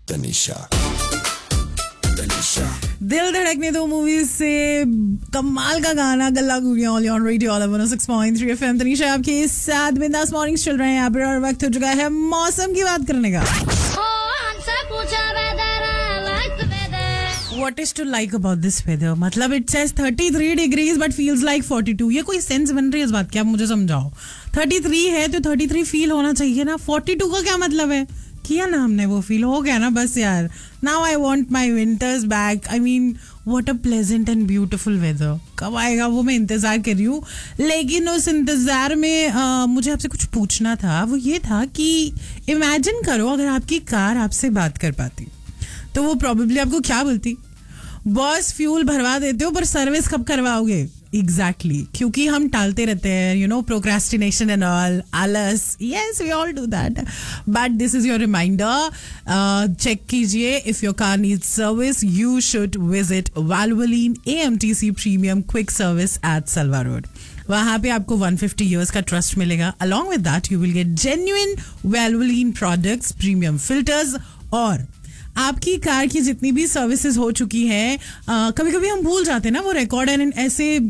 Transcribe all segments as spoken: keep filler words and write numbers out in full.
तनिषा तनिषा दिल धड़कने दो मूवी से कमाल का गाना गल्ला गुड़िया all on radio all one O six point three FM. Tanisha आपके साथ बिंदास मॉर्निंग्स चल रहे हैं यहाँ पर और वक्त हो चुका है मौसम की बात करने का। What is to like about this weather? मतलब it says thirty-three degrees but feels like forty-two. ये कोई सेंस बन रही है इस बात की? आप मुझे समझाओ। thirty-three है तो thirty-three फील होना चाहिए ना। forty-two का क्या मतलब है? किया ना हमने, वो फील हो गया ना बस यार। Now I want my winters back. I mean, what a pleasant and beautiful weather. कब आएगा वो मैं इंतजार कर रही हूँ। लेकिन उस इंतजार में आ, मुझे आपसे कुछ पूछना था। वो ये था कि इमेजिन करो अगर आपकी कार आपसे बात कर पाती तो वो प्रॉबेबली आपको क्या बोलती? बॉस फ्यूल भरवा देते हो पर सर्विस कब करवाओगे? Exactly exactly. क्योंकि हम टालते रहते हैं, you know, procrastination and all, आलस। Yes we all do that, but this is your reminder. Check कीजिए, if your car needs service you should visit वैल्वोलिन एएमटीसी premium quick service eight Salwa road. वहाँ पे आपको one hundred fifty इयर्स का trust मिलेगा। Along with that you will get genuine वैल्वोलिन products, premium filters और आपकी car की जितनी भी सर्विसेज हो चुकी हैं, कभी कभी हम भूल जाते हैं ना वो रिकॉर्ड एंड ऐसे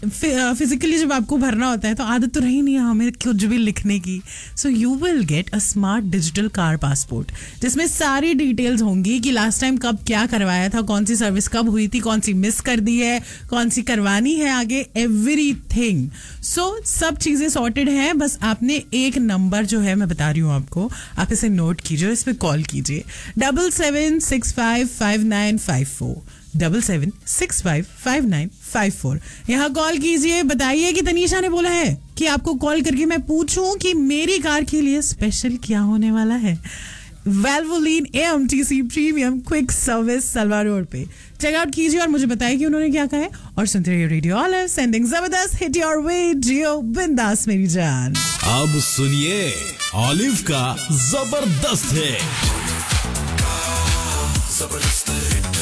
फिजिकली जब आपको भरना होता है तो आदत तो रही नहीं है हमें कुछ भी लिखने की। So you will get a smart digital car passport जिसमें सारी डिटेल्स होंगी कि लास्ट टाइम कब क्या करवाया था, कौन सी सर्विस कब हुई थी, कौन सी मिस कर दी है, कौन सी करवानी है आगे, एवरीथिंग। सो सब चीजें सॉर्टेड हैं। बस आपने एक नंबर जो है मैं बता रही हूँ आपको, आप इसे नोट कीजिए, इस पर कॉल कीजिए double seven six five five nine five four double seven six five five nine five four. यहाँ कॉल कीजिए, बताइए कि तनीषा ने बोला है कि आपको कॉल करके मैं पूछूं कि मेरी कार के लिए स्पेशल क्या होने वाला है। वैल्वोलिन एएमटीसी प्रीमियम क्विक सर्विस सलवा रोड पे चेकआउट कीजिए और मुझे बताइए कि उन्होंने क्या कहा है। और सुनते रहिए रेडियो ऑलिव, सेंडिंग जबरदस्त हिट योर वे, जियो बिंदास मेरी जान। अब सुनिए ऑलिव का जबरदस्त है जबरदस्त